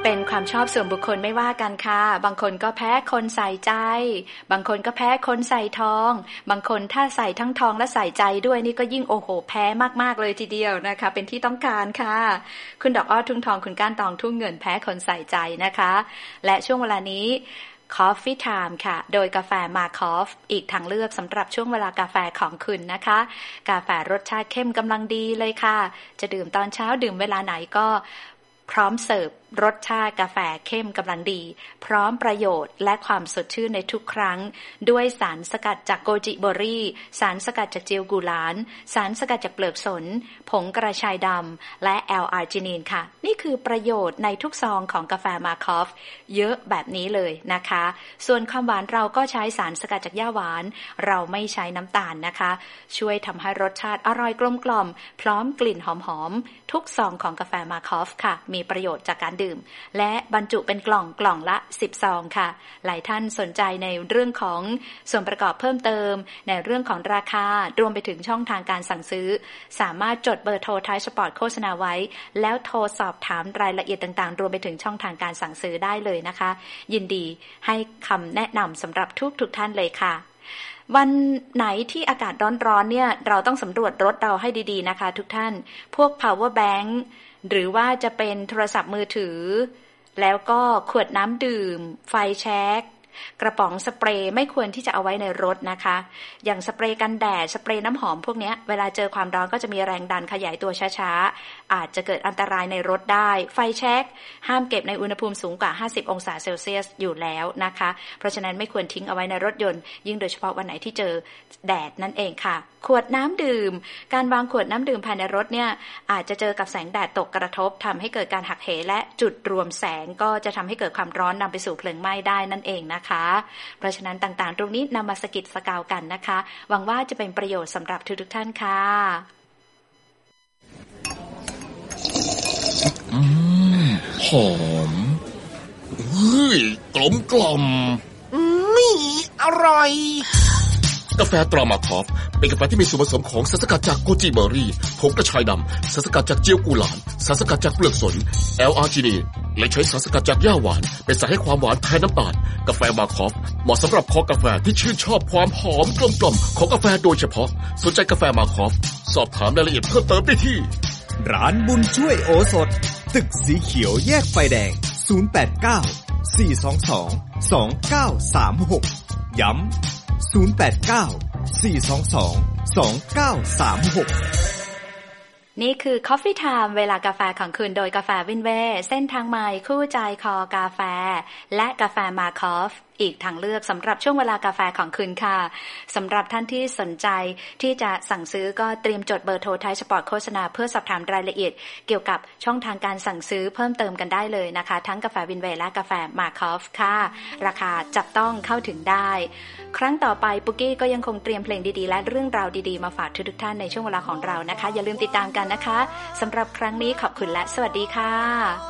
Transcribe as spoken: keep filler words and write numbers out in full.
เป็นความชอบส่วนบุคคลไม่ว่ากันค่ะบางคนก็แพ้คนใส่ใจบางคนก็แพ้คนใส่ทองบางคนถ้าใส่ทั้งทองและใส่ใจด้วยนี่ก็ยิ่งโอ้โหแพ้มากๆเลยทีเดียวนะคะเป็นที่ต้องการค่ะคุณดอกอ้อทุ่งทองคุณก้านตองทุ่งเงินแพ้คนใส่ใจนะคะและช่วงเวลานี้ Coffee Time ค่ะโดยกาแฟมาคอฟอีกทางเลือกสำหรับช่วงเวลากาแฟของคุณนะคะกาแฟรสชาติเข้มกำลังดีเลยค่ะจะดื่มตอนเช้าดื่มเวลาไหนก็พร้อมเสิร์ฟรสชาติกาแฟเข้มกำลังดีพร้อมประโยชน์และความสดชื่นในทุกครั้งด้วยสารสกัดจากโกจิเบอร์รี่สารสกัดจากเจียวกุหลาบสารสกัดจากเปลือกสนผงกระชายดำและแอลอาร์จินีนค่ะนี่คือประโยชน์ในทุกซองของกาแฟมาคอฟเยอะแบบนี้เลยนะคะส่วนความหวานเราก็ใช้สารสกัดจากหญ้าหวานเราไม่ใช้น้ำตาลนะคะช่วยทำให้รสชาติอร่อยกลมกล่อมพร้อมกลิ่นหอมๆทุกซองของกาแฟมาคอฟค่ะมีประโยชน์จากการดื่มและบรรจุเป็นกล่องกล่องละสิบซองค่ะหลายท่านสนใจในเรื่องของส่วนประกอบเพิ่มเติมในเรื่องของราคารวมไปถึงช่องทางการสั่งซื้อสามารถจดเบอร์โทรท้ายสปอตโฆษณาไว้แล้วโทรสอบถามรายละเอียดต่างๆรวมไปถึงช่องทางการสั่งซื้อได้เลยนะคะยินดีให้คำแนะนำสำหรับทุกทุกท่านเลยค่ะวันไหนที่อากาศร้อนๆเนี่ยเราต้องสำรวจรถเราให้ดีๆนะคะทุกท่านพวก power bank หรือว่าจะเป็นโทรศัพท์มือถือแล้วก็ขวดน้ำดื่มไฟแช็กกระป๋องสเปรย์ไม่ควรที่จะเอาไว้ในรถนะคะอย่างสเปรย์กันแดดสเปรย์น้ำหอมพวกนี้เวลาเจอความร้อนก็จะมีแรงดันขยายตัวช้าๆอาจจะเกิดอันตรายในรถได้ไฟแช็กห้ามเก็บในอุณหภูมิสูงกว่าห้าสิบองศาเซลเซียสอยู่แล้วนะคะเพราะฉะนั้นไม่ควรทิ้งเอาไว้ในรถยนต์ยิ่งโดยเฉพาะวันไหนที่เจอแดดนั่นเองค่ะขวดน้ำดื่มการวางขวดน้ำดื่มภายในรถเนี่ยอาจจะเจอกับแสงแดดตกกระทบทำให้เกิดการหักเหและจุดรวมแสงก็จะทำให้เกิดความร้อนนำไปสู่เพลิงไหม้ได้นั่นเองนะคะเพราะฉะนั้นต่างๆตรงนี้นำมาสกิดสกาวกันนะคะหวังว่าจะเป็นประโยชน์สำหรับทุกๆท่านค่ะอืมหอมเฮ้ยกลมกล่อมนี่อร่อยกาแฟตรามาคอฟเป็นกาแฟที่มีส่วนผสมของสารสกัดจากโกจิเบอร์รี่ผงกระชายดำสารสกัดจากเจียวกุหลาบสารสกัดจากเปลือกสนแอลอาร์จินีนและใช้สารสกัดจากหญ้าหวานเป็นสารให้ความหวานแทนน้ำตาลกาแฟมาคอฟเหมาะสำหรับคอกาแฟที่ชื่นชอบความหอมกลมกล่อมของกาแฟโดยเฉพาะสนใจกาแฟมาคอฟสอบถามรายละเอียดเพิ่มเติมได้ที่ร้านบุญช่วยโอสถตึกสีเขียวแยกไฟแดงศูนย์ แปด เก้า สี่ สอง สอง สอง เก้า สาม หกย้ำศูนย์ แปด เก้า สี่ สอง สอง สอง เก้า สาม หกนี่คือ Coffee Time เวลากาแฟของคุณโดยกาแฟวินเว่เส้นทางใหม่คู่ใจคอกาแฟและกาแฟมาคอฟอีกทางเลือกสำหรับช่วงเวลากาแฟของคุณค่ะสำหรับท่านที่สนใจที่จะสั่งซื้อก็เตรียมจดเบอร์โทรท้ายสปอตโฆษณาเพื่อสอบถามรายละเอียดเกี่ยวกับช่องทางการสั่งซื้อเพิ่มเติมกันได้เลยนะคะทั้งกาแฟวินเว่และกาแฟมาคอฟค่ะราคาจับต้องเข้าถึงได้ครั้งต่อไปปุกกี้ก็ยังคงเตรียมเพลงดีๆและเรื่องราวดีๆมาฝากทุกๆท่านในช่วงเวลาของเรานะคะอย่าลืมติดตามกันนะคะสำหรับครั้งนี้ขอบคุณและสวัสดีค่ะ